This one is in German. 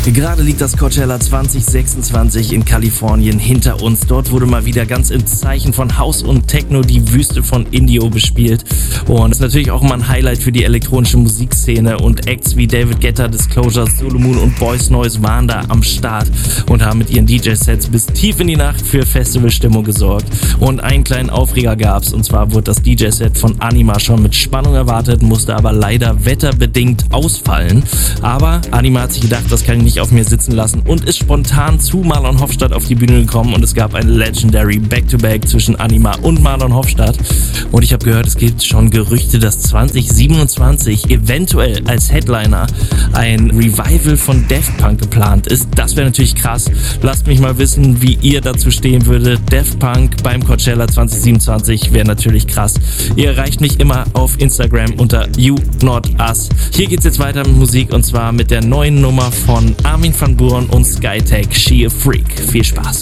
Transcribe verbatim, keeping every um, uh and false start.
Gerade liegt das Coachella zwanzig sechsundzwanzig in Kalifornien hinter uns. Dort wurde mal wieder ganz im Zeichen von House und Techno die Wüste von Indio bespielt. Und das ist natürlich auch immer ein Highlight für die elektronische Musikszene. Und Acts wie David Guetta, Disclosures, Solomoon und Boys Noise waren da am Start und haben mit ihren D J-Sets bis tief in die Nacht für Festivalstimmung gesorgt. Und einen kleinen Aufreger gab's, und zwar wurde das D J-Set von Anima schon mit Spannung erwartet, musste aber leider wetterbedingt ausfallen. Aber Anima hat sich gedacht, das kann ich nicht auf mir sitzen lassen und ist spontan zu Marlon Hofstadt auf die Bühne gekommen und es gab ein Legendary Back-to-Back zwischen Anima und Marlon Hofstadt. Und ich habe gehört, es gibt schon Gerüchte, dass zwanzig siebenundzwanzig eventuell als Headliner ein Revival von Daft Punk geplant ist. Das wäre natürlich krass. Lasst mich mal wissen, wie ihr dazu stehen würdet. Daft Punk beim Coachella zwanzig siebenundzwanzig wäre natürlich krass. Ihr erreicht mich immer auf Instagram unter You Not Us. Hier geht's jetzt weiter mit Musik und zwar mit der neuen Nummer von Armin van Buuren und Skytech, She a Freak. Viel Spaß.